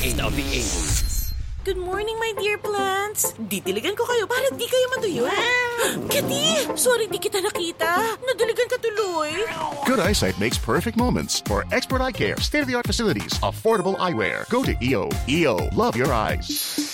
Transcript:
Taste of the 80s. Good morning, my dear plants. Didiligan ko kayo para di kayo matuyo. Kitty! Sorry di kita nakita. Nadiligan ka tuloy. Good eyesight makes perfect moments. For expert eye care, state-of-the-art facilities, affordable eyewear. Go to EO. EO, love your eyes.